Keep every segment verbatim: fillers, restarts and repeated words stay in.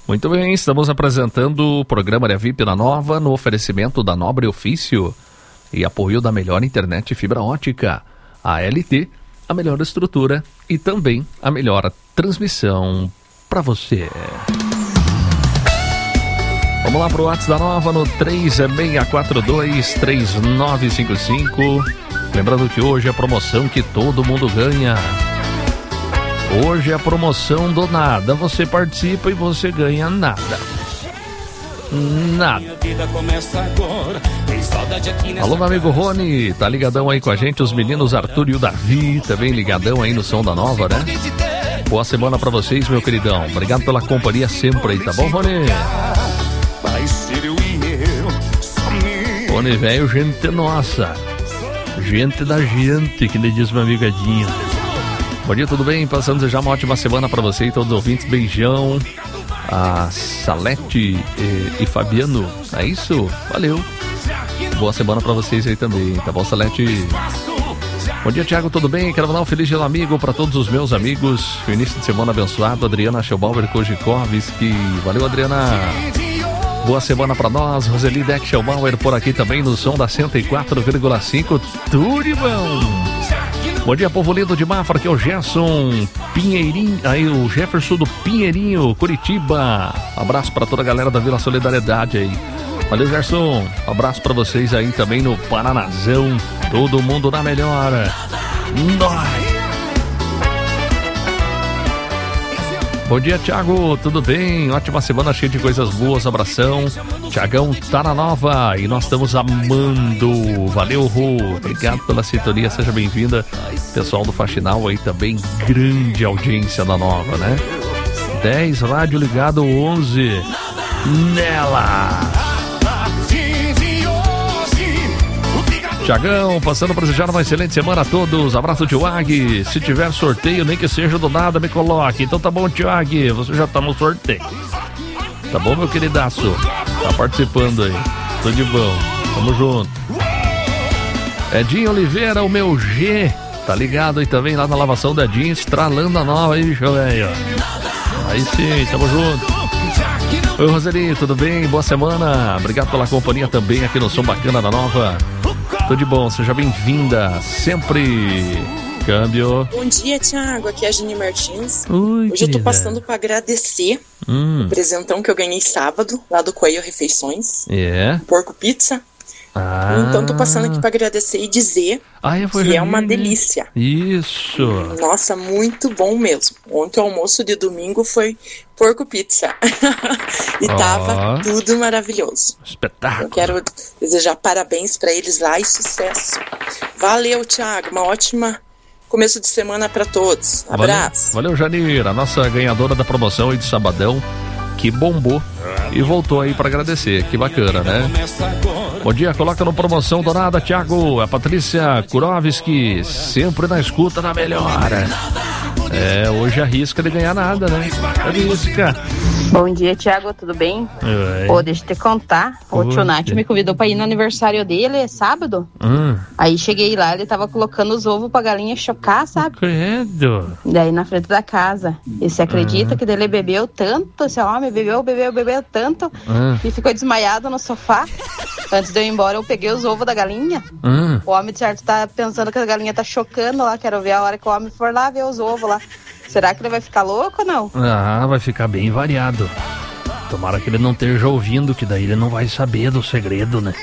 Muito bem, estamos apresentando o programa Área V I P na Nova, no oferecimento da Nobre Ofício e apoio da melhor internet fibra ótica, a L T, a melhor estrutura e também a melhor transmissão para você. Vamos lá para o WhatsApp da Nova no três seis quatro dois, três nove cinco cinco. Lembrando que hoje é a promoção que todo mundo ganha. Hoje é a promoção do nada. Você participa e você ganha nada. Nada. Alô, meu amigo Rony, tá ligadão aí com a gente, os meninos Arthur e o Davi, também ligadão aí no som da Nova, né? Boa semana pra vocês, meu queridão. Obrigado pela companhia sempre aí, tá bom, Rony? Rony, velho, gente nossa. Gente da gente, que lhe diz meu amigo Edinho. Bom dia, tudo bem? Passando a desejar uma ótima semana pra você e todos os ouvintes. Beijão. A Salete e, e Fabiano, é isso? Valeu. Boa semana pra vocês aí também, tá bom, Salete? Bom dia, Thiago, tudo bem? Quero mandar um feliz dia do amigo pra todos os meus amigos. O início de semana abençoado. Adriana Schelbauer Kojikovski. Valeu, Adriana. Boa semana pra nós. Roseli Deck Schelbauer por aqui também no som da cento e quatro vírgula cinco. Tudo bom. Bom dia, povo lindo de Mafra, que é o Gerson Pinheirinho, aí o Jefferson do Pinheirinho, Curitiba. Abraço pra toda a galera da Vila Solidariedade aí. Valeu, Gerson. Abraço pra vocês aí também no Paranazão. Todo mundo na melhor. Nós. Bom dia, Thiago, tudo bem? Ótima semana cheia de coisas boas, abração. Thiagão tá na Nova e nós estamos amando. Valeu, Rô, obrigado pela sintonia, seja bem-vinda. Pessoal do Faxinal aí também, grande audiência da Nova, né? dez, rádio ligado, onze, nela. Thiagão, passando para desejar uma excelente semana a todos. Abraço, Tiag. Se tiver sorteio, nem que seja do nada, me coloque. Então tá bom, Tiag, você já tá no sorteio. Tá bom, meu queridaço? Tá participando aí. Tudo de bom. Tamo junto. Edinho Oliveira, o meu G. Tá ligado aí também lá na lavação da Edinho, estralando a Nova aí, bicho, velho. Aí sim, tamo junto. Oi, Roseli, tudo bem? Boa semana. Obrigado pela companhia também aqui no Som Bacana da Nova. Tudo de bom, seja bem-vinda, sempre. Câmbio. Bom dia, Thiago, aqui é a Gini Martins. Oi, hoje eu tô passando para agradecer hum. o presentão que eu ganhei sábado, lá do Coelho Refeições. É. Yeah. Porco Pizza. Ah. Então tô passando aqui para agradecer e dizer ah, que Janine. É uma delícia. Isso. Nossa, muito bom mesmo. Ontem o almoço de domingo foi porco pizza. E oh. tava tudo maravilhoso. Espetáculo. Eu quero desejar parabéns para eles lá e sucesso. Valeu, Thiago. Uma ótima começo de semana para todos. Abraço. Valeu, valeu, Janira, a nossa ganhadora da promoção aí de sabadão, que bombou e voltou aí para agradecer. Que bacana, né? Bom dia, coloca no promoção Donada, Thiago. A Patrícia Kurovski, sempre na escuta da melhor. É, hoje arrisca de ganhar nada, né? Arrisca. Bom dia, Thiago, tudo bem? Oi. Pô, deixa eu te contar. O tio Nath me convidou pra ir no aniversário dele, sábado. Hum. Aí cheguei lá, ele tava colocando os ovos pra galinha chocar, sabe? Credo. Daí na frente da casa. E você acredita hum. que ele bebeu tanto, esse homem bebeu, bebeu, bebeu tanto, hum. e ficou desmaiado no sofá. Antes de eu ir embora, eu peguei os ovos da galinha. Hum. O homem, de certo, tá pensando que a galinha tá chocando lá. Quero ver a hora que o homem for lá ver os ovos lá. Será que ele vai ficar louco ou não? Ah, vai ficar bem variado. Tomara que ele não esteja ouvindo, que daí ele não vai saber do segredo, né?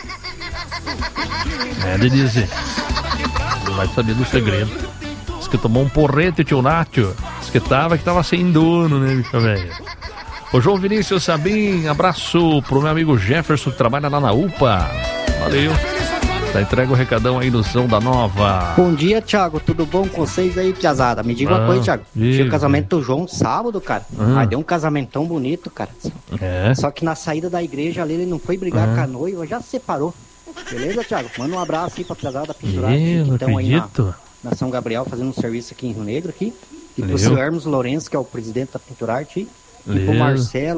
É, Denise. Não vai saber do segredo. Diz que tomou um porrete, tio Nacho. Diz que tava, que tava sem dono, né, bicho velho? Ô, João Vinícius Sabim, abraço pro meu amigo Jefferson, que trabalha lá na U P A. Valeu. Tá, entrega o recadão aí no som da Nova. Bom dia, Thiago. Tudo bom com vocês aí, piazada? Me diga ah, uma coisa, Thiago. Tinha o casamento do João sábado, cara. Ah. Aí deu um casamentão bonito, cara. É. Só que na saída da igreja ali, ele não foi brigar ah. com a noiva, já separou. Beleza, Thiago? Manda um abraço aí pra piazada pinturada que estão aí na, na São Gabriel fazendo um serviço aqui em Rio Negro aqui. E pro seu Hermes Lourenço, que é o presidente da Pinturarte. E pro Marcelo.